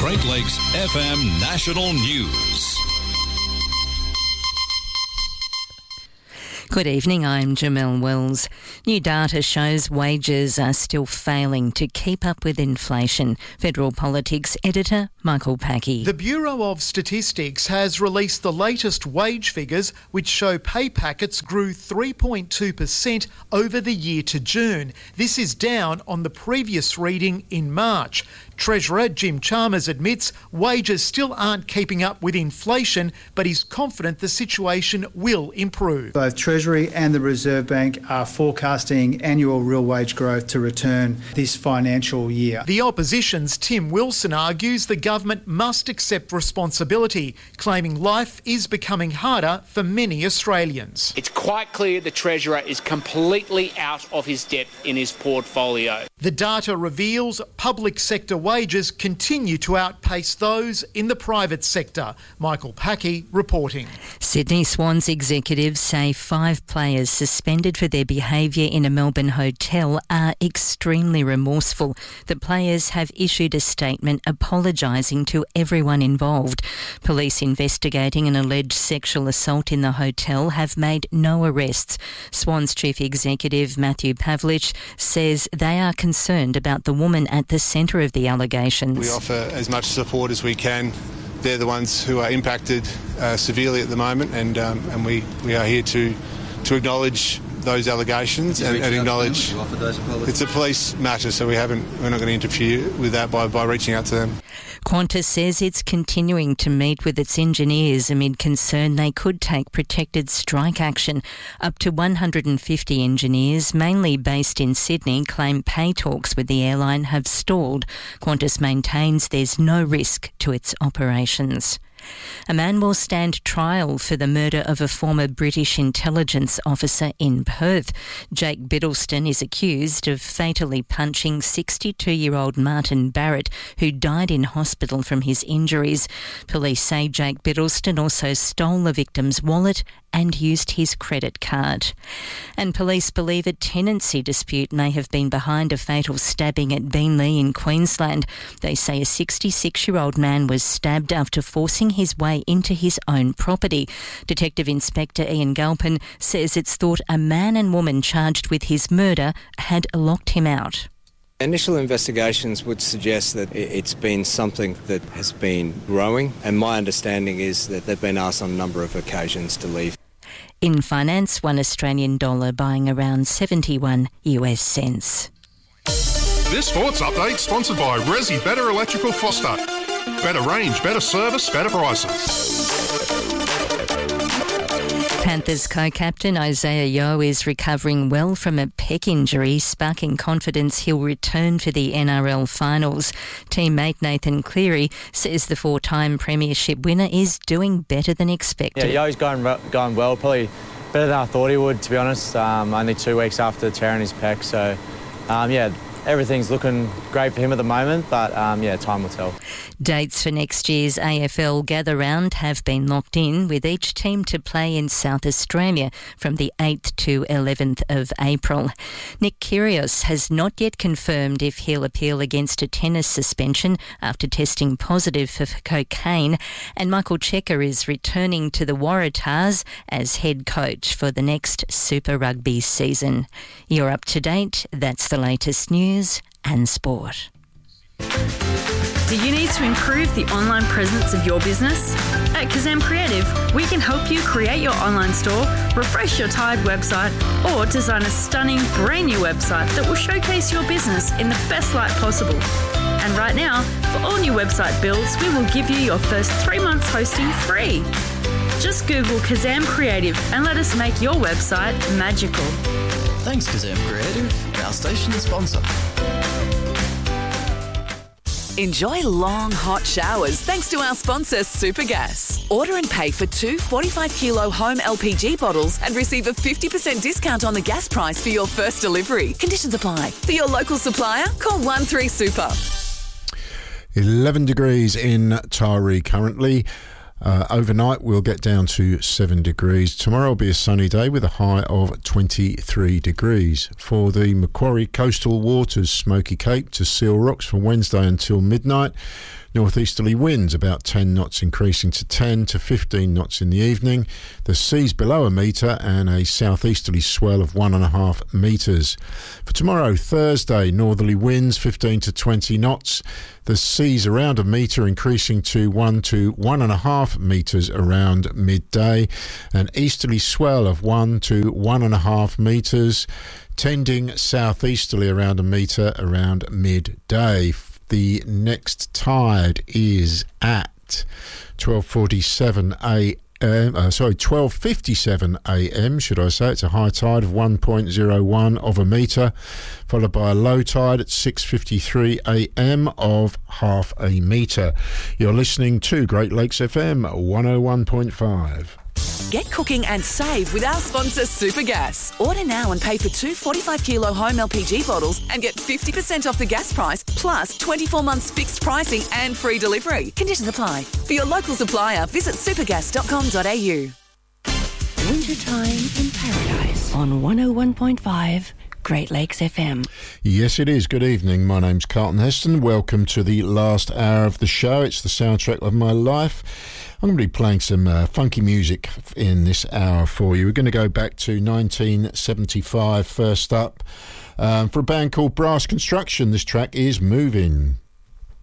Great Lakes FM National News. Good evening, I'm Jamelle Wells. New data shows wages are still failing to keep up with inflation. Federal Politics editor Michael Packey. The Bureau of Statistics has released the latest wage figures, which show pay packets grew 3.2% over the year to June. This is down on the previous reading in March. Treasurer Jim Chalmers admits wages still aren't keeping up with inflation, but he's confident the situation will improve. Both Treasury and the Reserve Bank are forecasting annual real wage growth to return this financial year. The opposition's Tim Wilson argues the government must accept responsibility, claiming life is becoming harder for many Australians. It's quite clear the Treasurer is completely out of his depth in his portfolio. The data reveals public sector wages continue to outpace those in the private sector. Michael Packey reporting. Sydney Swans executives say 5 players suspended for their behaviour in a Melbourne hotel are extremely remorseful. The players have issued a statement apologising to everyone involved. Police investigating an alleged sexual assault in the hotel have made no arrests. Swans Chief Executive Matthew Pavlich says they are concerned about the woman at the centre of the allegations. We offer as much support as we can. They're the ones who are impacted severely at the moment, and we are here to acknowledge those allegations and acknowledge it's a police matter, so we're not going to interfere with that by reaching out to them. Qantas says it's continuing to meet with its engineers amid concern they could take protected strike action. Up to 150 engineers, mainly based in Sydney, claim pay talks with the airline have stalled. Qantas maintains there's no risk to its operations. A man will stand trial for the murder of a former British intelligence officer in Perth. Jake Biddleston is accused of fatally punching 62-year-old Martin Barrett, who died in hospital from his injuries. Police say Jake Biddleston also stole the victim's wallet and used his credit card. And police believe a tenancy dispute may have been behind a fatal stabbing at Beenleigh in Queensland. They say a 66-year-old man was stabbed after forcing his way into his own property. Detective Inspector Ian Galpin says it's thought a man and woman charged with his murder had locked him out. Initial investigations would suggest that it's been something that has been growing, and my understanding is that they've been asked on a number of occasions to leave. In finance, $1 Australian dollar buying around 71 US cents. This sports update sponsored by Resi Better Electrical Foster. Better range, better service, better prices. Panthers co-captain Isaiah Yeo is recovering well from a pec injury, sparking confidence he'll return for the NRL finals. Teammate Nathan Cleary says the 4-time premiership winner is doing better than expected. Yeah, Yeo's going well, probably better than I thought he would, to be honest. Only 2 weeks after tearing his pec, so everything's looking great for him at the moment, but time will tell. Dates for next year's AFL Gather Round have been locked in, with each team to play in South Australia from the 8th to 11th of April. Nick Kyrgios has not yet confirmed if he'll appeal against a tennis suspension after testing positive for cocaine, and Michael Cheika is returning to the Waratahs as head coach for the next Super Rugby season. You're up to date. That's the latest news and sport. Do you need to improve the online presence of your business? At Kazam Creative, we can help you create your online store, refresh your tired website, or design a stunning brand new website that will showcase your business in the best light possible. And right now, for all new website builds, we will give you your first 3 months hosting free. Just Google Kazam Creative and let us make your website magical. Thanks, Kazam Creative, our station sponsor. Enjoy long, hot showers thanks to our sponsor, Supergas. Order and pay for 2 45-kilo home LPG bottles and receive a 50% discount on the gas price for your first delivery. Conditions apply. For your local supplier, call 13-SUPER. 11 degrees in Taree currently. Overnight we'll get down to 7 degrees. Tomorrow will be a sunny day with a high of 23 degrees. For the Macquarie Coastal Waters Smoky Cape to Seal Rocks from Wednesday until midnight, northeasterly winds about 10 knots increasing to 10 to 15 knots in the evening. The sea's below a metre and a southeasterly swell of 1.5 metres. For tomorrow, Thursday, northerly winds 15 to 20 knots. The sea's around a metre increasing to 1 to 1.5 metres around midday. An easterly swell of 1 to 1.5 metres, tending southeasterly around a metre around midday. The next tide is at 12:57 a.m, should I say. It's a high tide of 1.01 of a metre, followed by a low tide at 6:53 a.m. of half a metre. You're listening to Great Lakes FM 101.5. Get cooking and save with our sponsor Supergas. Order now and pay for 2 45-kilo home LPG bottles and get 50% off the gas price, plus 24 months fixed pricing and free delivery. Conditions apply. For your local supplier, visit supergas.com.au. Wintertime in Paradise on 101.5 Great Lakes FM. Yes, it is. Good evening. My name's Carlton Heston. Welcome to the last hour of the show. It's the soundtrack of my life. I'm going to be playing some funky music in this hour for you. We're going to go back to 1975 first up. For a band called Brass Construction, this track is Moving.